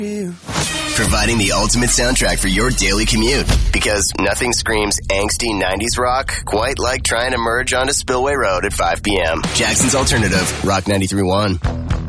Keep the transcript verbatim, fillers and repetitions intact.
Providing the ultimate soundtrack for your daily commute. Because nothing screams angsty nineties rock quite like trying to merge onto Spillway Road at five p.m. Jackson's Alternative, Rock ninety-three point one.